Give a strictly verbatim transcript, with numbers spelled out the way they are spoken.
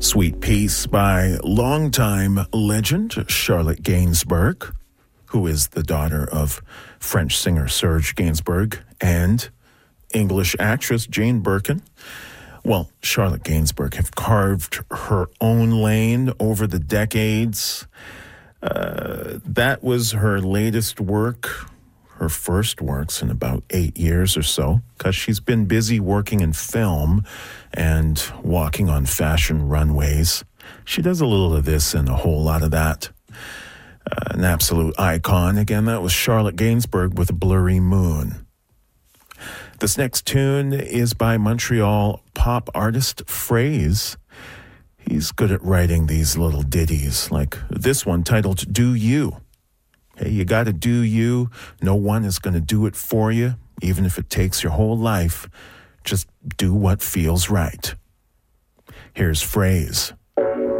Sweet Peace by longtime legend Charlotte Gainsbourg, who is the daughter of French singer Serge Gainsbourg and English actress Jane Birkin. Well, Charlotte Gainsbourg have carved her own lane over the decades. Uh, that was her latest work, her first works in about eight years or so, because she's been busy working in film and walking on fashion runways. She does a little of this and a whole lot of that. Uh, an absolute icon. Again, that was Charlotte Gainsbourg with a Blurry Moon. This next tune is by Montreal pop artist Phrase. He's good at writing these little ditties, like this one titled Do You. Hey, you got to do you. No one is going to do it for you, even if it takes your whole life. Just do what feels right. Here's Phrase.